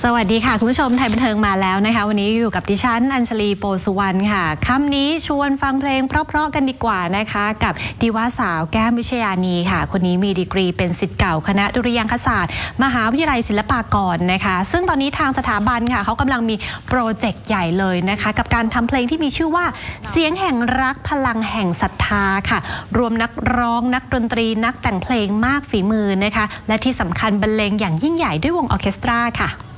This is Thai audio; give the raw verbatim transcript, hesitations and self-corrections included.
สวัสดีค่ะคุณผู้ชมไทยบันเทิงมาแล้วนะคะวันนี้อยู่กับดิฉันอัญชลีโปสุวรรณค่ะค่ำนี้ชวนฟังเพลงเพราะๆกันดีกว่านะคะกับดิวาสาวแก้มวิชยานีค่ะคนนี้มีดีกรีเป็นศิษย์เก่าคณะดุริยางคศาสตร์มหาวิทยาลัยศิลปากรนะคะซึ่งตอนนี้ทางสถาบันค่ะเขากำลังมีโปรเจกต์ใหญ่เลยนะคะกับการทำเพลงที่มีชื่อว่าเสียงแห่งรักพลังแห่งศรัทธาค่ะรวมนักร้องนักดนตรีนักแต่งเพลงมากฝีมือนะคะและที่สำคัญบรรเลงอย่างยิ่งใหญ่ด้วยวงออร์เคสตราค่ะ